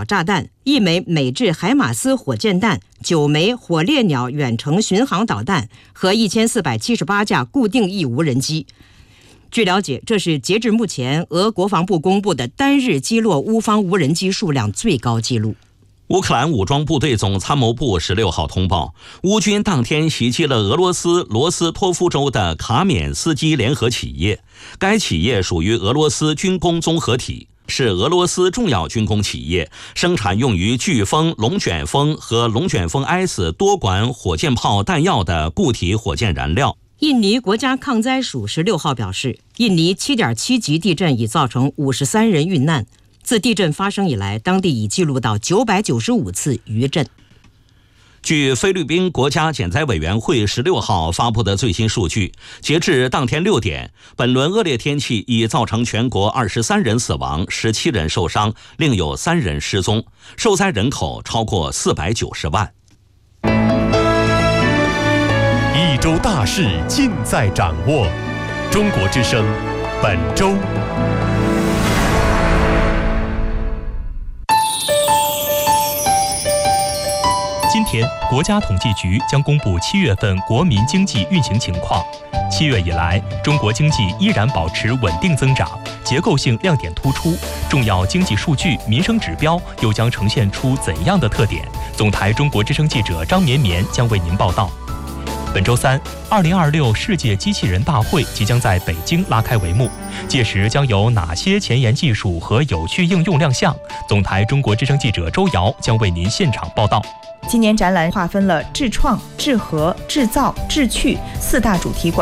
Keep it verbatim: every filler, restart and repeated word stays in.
鸟炸弹、一枚美制海马斯火箭弹、九枚火烈鸟远程巡航导弹和一千四百七十八架固定翼无人机。据了解，这是截至目前俄国防部公布的单日击落乌方无人机数量最高纪录。 乌克兰武装部队总参谋部十六号通报，乌军当天袭击了俄罗斯罗斯托夫州的卡缅斯基联合企业，该企业属于俄罗斯军工综合体，是俄罗斯重要军工企业，生产用于飓风、龙卷风和龙卷风 S 多管火箭炮弹药的固体火箭燃料。 印尼国家抗灾署十六号表示，印尼 七点七 级地震已造成五十三人遇难。自地震发生以来，当地已记录到九百九十五次余震。 据菲律宾国家减灾委员会十六号发布的最新数据，截至当天六点，本轮恶劣天气已造成全国二十三人死亡，十七人受伤，另有三人失踪，受灾人口超过四百九十万。 一周大事尽在掌握，中国之声本周。 今天，国家统计局将公布七月份国民经济运行情况。七月以来，中国经济依然保持稳定增长，结构性亮点突出，重要经济数据、民生指标又将呈现出怎样的特点？总台中国之声记者张绵绵将为您报道。本周三，二零二六世界机器人大会即将在北京拉开帷幕，届时将有哪些前沿技术和有趣应用亮相？总台中国之声记者周瑶将为您现场报道。 今年展览划分了智创、智和、制造、智趣四大主题馆。